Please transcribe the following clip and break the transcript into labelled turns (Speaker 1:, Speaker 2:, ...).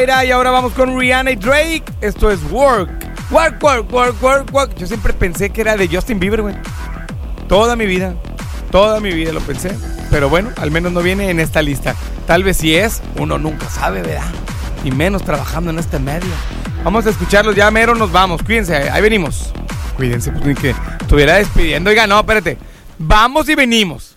Speaker 1: Y ahora vamos con Rihanna y Drake. Esto es Work. Work, work, work, work, work. Yo siempre pensé que era de Justin Bieber, güey. Toda mi vida lo pensé. Pero bueno, al menos no viene en esta lista. Tal vez sí es, uno nunca sabe, ¿verdad? Y menos trabajando en este medio. Vamos a escucharlos, ya mero nos vamos. Cuídense, ahí venimos. Cuídense, pues ni que estuviera despidiendo. Oiga, no, espérate. Vamos y venimos.